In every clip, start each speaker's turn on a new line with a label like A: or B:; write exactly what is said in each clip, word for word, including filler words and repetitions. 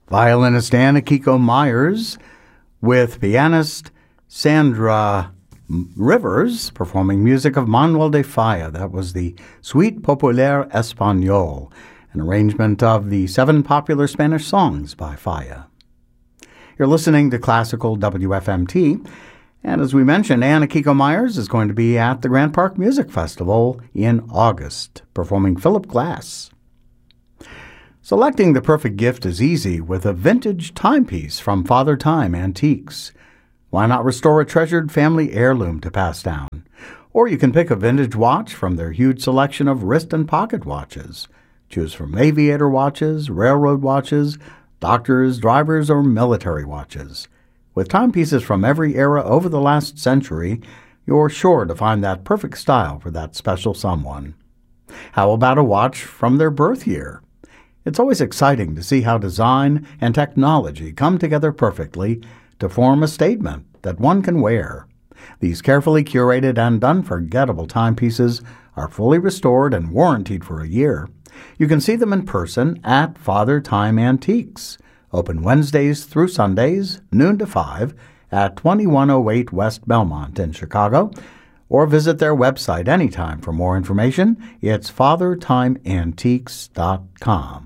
A: Violinist Anna Kiko Myers with pianist Sandra Rivers performing music of Manuel de Falla. That was the Suite Populaire Espagnole, an arrangement of the seven popular Spanish songs by Falla. You're listening to Classical W F M T, and as we mentioned, Anna Kiko Myers is going to be at the Grant Park Music Festival in August, performing Philip Glass. Selecting the perfect gift is easy with a vintage timepiece from Father Time Antiques. Why not restore a treasured family heirloom to pass down? Or you can pick a vintage watch from their huge selection of wrist and pocket watches. Choose from aviator watches, railroad watches, doctors, drivers, or military watches. With timepieces from every era over the last century, you're sure to find that perfect style for that special someone. How about a watch from their birth year? It's always exciting to see how design and technology come together perfectly to form a statement that one can wear. These carefully curated and unforgettable timepieces are fully restored and warrantied for a year. You can see them in person at Father Time Antiques, open Wednesdays through Sundays, noon to five, at twenty-one oh eight West Belmont in Chicago, or visit their website anytime for more information. It's father time antiques dot com.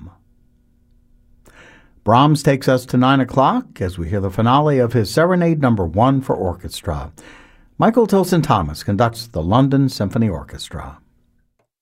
A: Brahms takes us to nine o'clock as we hear the finale of his Serenade Number One for orchestra. Michael Tilson Thomas conducts the London Symphony Orchestra.